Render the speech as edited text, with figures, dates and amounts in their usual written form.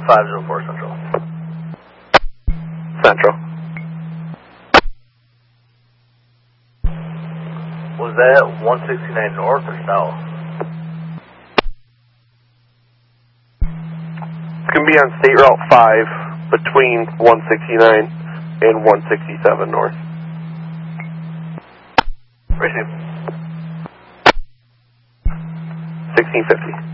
504 Central. Central. Was that 169 north or south? It's going to be on State Route 5 between 169 and 167 north. Receive. 1650.